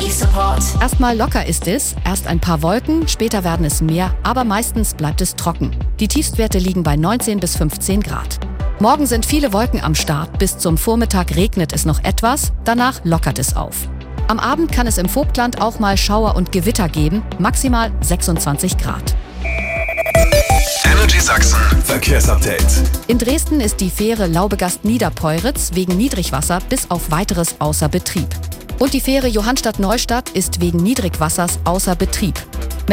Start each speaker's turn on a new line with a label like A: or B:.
A: Support.
B: Erstmal locker ist es, erst ein paar Wolken, später werden es mehr, aber meistens bleibt es trocken. Die Tiefstwerte liegen bei 19 bis 15 Grad. Morgen sind viele Wolken am Start, bis zum Vormittag regnet es noch etwas, danach lockert es auf. Am Abend kann es im Vogtland auch mal Schauer und Gewitter geben, maximal 26 Grad.
C: Energy Sachsen Verkehrsupdate.
B: In Dresden ist die Fähre Laubegast-Niederpeuritz wegen Niedrigwasser bis auf weiteres außer Betrieb. Und die Fähre Johannstadt-Neustadt ist wegen Niedrigwassers außer Betrieb.